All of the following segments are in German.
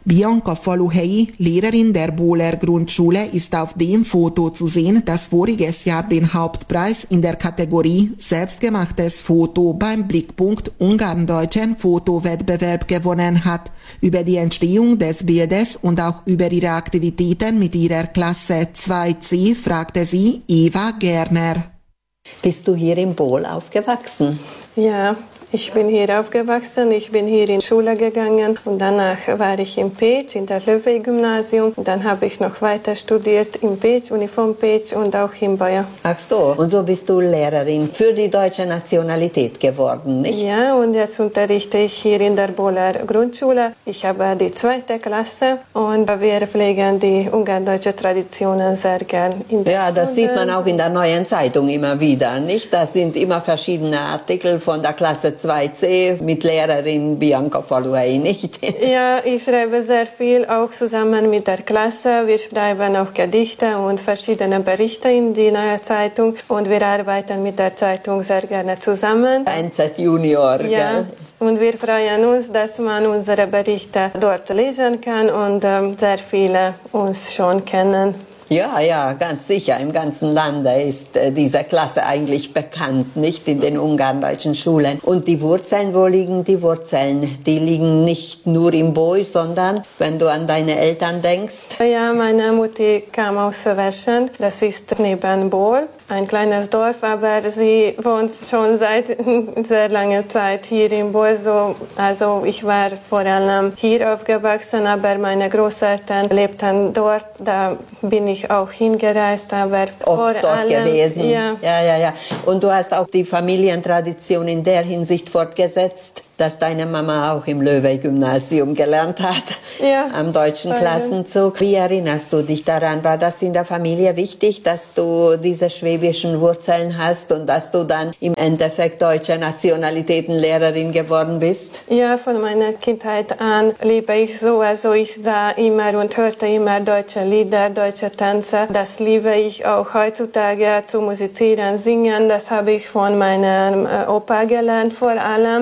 Bianca Faluhelyi, Lehrerin der Bohler Grundschule, ist auf dem Foto zu sehen, das voriges Jahr den Hauptpreis in der Kategorie Selbstgemachtes Foto beim Blickpunkt Ungarndeutschen Fotowettbewerb gewonnen hat. Über die Entstehung des Bildes und auch über ihre Aktivitäten mit ihrer Klasse 2C fragte sie Eva Gerner. Bist du hier in Bohl aufgewachsen? Ja. Ich bin hier aufgewachsen, ich bin hier in die Schule gegangen und danach war ich in Pécs, in der Löwe-Gymnasium. Dann habe ich noch weiter studiert in Pécs, Uniform Pécs und auch in Baja. Ach so, und so bist du Lehrerin für die deutsche Nationalität geworden, nicht? Ja, und jetzt unterrichte ich hier in der Bohler Grundschule. Ich habe die 2. Klasse und wir pflegen die ungardeutsche Traditionen sehr gern. Ja, das sieht man auch in der Neuen Zeitung immer wieder, nicht? Da sind immer verschiedene Artikel von der Klasse 2C mit Lehrerin Bianca Faluhelyi, nicht? Ja, ich schreibe sehr viel, auch zusammen mit der Klasse. Wir schreiben auch Gedichte und verschiedene Berichte in die Neue Zeitung und wir arbeiten mit der Zeitung sehr gerne zusammen. NZ Junior, ja. Gell? Und wir freuen uns, dass man unsere Berichte dort lesen kann und sehr viele uns schon kennen. Ja, ja, ganz sicher. Im ganzen Lande ist diese Klasse eigentlich bekannt, nicht in den ungarndeutschen Schulen. Und die Wurzeln, wo liegen die Wurzeln? Die liegen nicht nur in Bohl, sondern wenn du an deine Eltern denkst. Ja, meine Mutti kam aus Verschen, das ist neben Bohl. Ein kleines Dorf, aber sie wohnt schon seit sehr langer Zeit hier in Bohl. Also ich war vor allem hier aufgewachsen, aber meine Großeltern lebten dort. Da bin ich auch hingereist, aber oft dort gewesen. Ja. Ja. Und du hast auch die Familientradition in der Hinsicht fortgesetzt, dass deine Mama auch im Löwe-Gymnasium gelernt hat, ja, am deutschen Klassenzug. Wie erinnerst du dich daran? War das in der Familie wichtig, dass du diese schwäbischen Wurzeln hast und dass du dann im Endeffekt deutsche Nationalitätenlehrerin geworden bist? Ja, von meiner Kindheit an liebe ich so. Also ich sah immer und hörte immer deutsche Lieder, deutsche Tänze. Das liebe ich auch heutzutage zu musizieren, singen. Das habe ich von meinem Opa gelernt vor allem.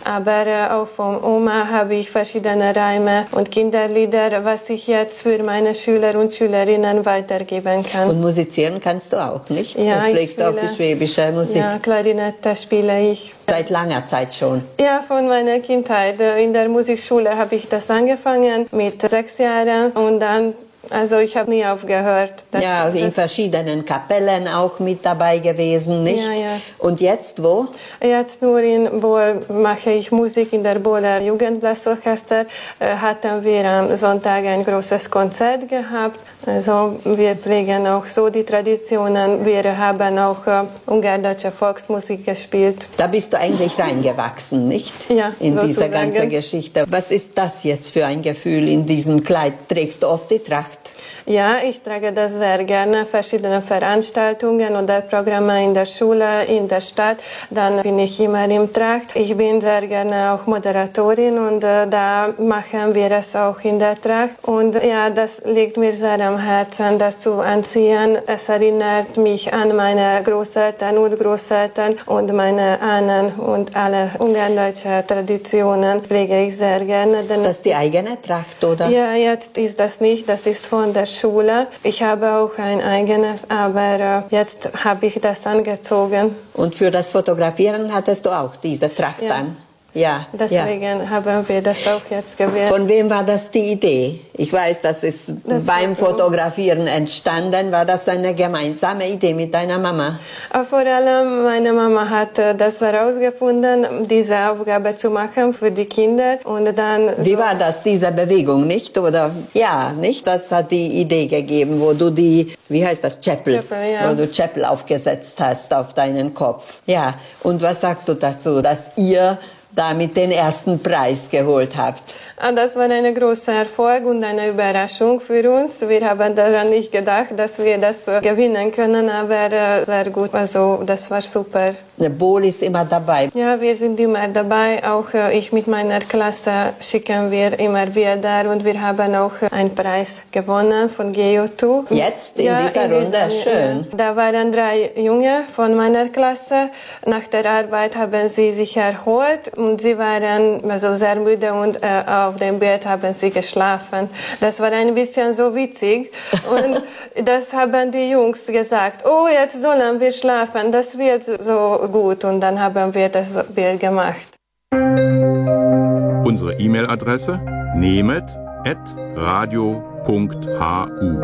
Aber auch von Oma habe ich verschiedene Reime und Kinderlieder, was ich jetzt für meine Schüler und Schülerinnen weitergeben kann. Und musizieren kannst du auch, nicht? Ja, du pflegst auch die schwäbische Musik. Ja, Klarinette spiele ich. Seit langer Zeit schon? Ja, von meiner Kindheit. In der Musikschule habe ich das angefangen mit 6 Jahren und dann also ich habe nie aufgehört. Ja, in verschiedenen Kapellen auch mit dabei gewesen, nicht? Ja, ja. Und jetzt wo? Jetzt nur in Bohl mache ich Musik in der Bohler Jugendblasorchester. Hatten wir am Sonntag ein großes Konzert gehabt. Also wir pflegen auch so die Traditionen. Wir haben auch ungardeutsche Volksmusik gespielt. Da bist du eigentlich reingewachsen, nicht? Ja, in sozusagen. Diese ganze Geschichte. Was ist das jetzt für ein Gefühl in diesem Kleid? Trägst du oft die Tracht? Ja, ich trage das sehr gerne, verschiedene Veranstaltungen oder Programme in der Schule, in der Stadt. Dann bin ich immer im Tracht. Ich bin sehr gerne auch Moderatorin und da machen wir es auch in der Tracht. Und ja, das liegt mir sehr am Herzen, das zu anziehen. Es erinnert mich an meine Großeltern und Großeltern und meine Ahnen und alle ungardeutsche Traditionen pflege ich sehr gerne. Ist das die eigene Tracht, oder? Ja, jetzt ist das nicht, das ist von der Schule. Ich habe auch ein eigenes, aber jetzt habe ich das angezogen. Und für das Fotografieren hattest du auch diese Tracht an? Ja. Deswegen haben wir das auch jetzt gewählt. Von wem war das die Idee? Ich weiß, das ist beim Fotografieren entstanden. War das eine gemeinsame Idee mit deiner Mama? Vor allem meine Mama hat das herausgefunden, diese Aufgabe zu machen für die Kinder. Und dann wie war das, diese Bewegung, nicht? Oder ja, nicht? Das hat die Idee gegeben, wo du die, wie heißt das, Chapel, wo du Chapel aufgesetzt hast auf deinen Kopf. Ja. Und was sagst du dazu, dass ihr damit den ersten Preis geholt habt? Das war ein großer Erfolg und eine Überraschung für uns. Wir haben daran nicht gedacht, dass wir das gewinnen können, aber sehr gut. Also das war super. Bol ist immer dabei. Ja, wir sind immer dabei. Auch ich mit meiner Klasse schicken wir immer Bilder und wir haben auch einen Preis gewonnen von Geo2. Jetzt in dieser Runde? Schön. Da waren 3 Junge von meiner Klasse. Nach der Arbeit haben sie sich erholt und sie waren also sehr müde und auf dem Bild haben sie geschlafen. Das war ein bisschen so witzig und das haben die Jungs gesagt, oh, jetzt sollen wir schlafen, das wird so gut und dann haben wir das Bild gemacht. Unsere E-Mail-Adresse nemet@radio.hu